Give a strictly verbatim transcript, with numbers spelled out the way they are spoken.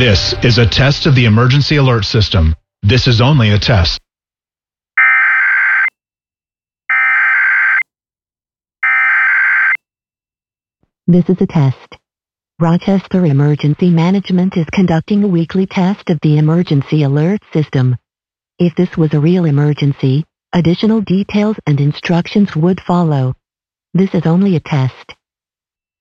This is a test of the emergency alert system. This is only a test. This is a test. Rochester Emergency Management is conducting a weekly test of the emergency alert system. If this was a real emergency, additional details and instructions would follow. This is only a test.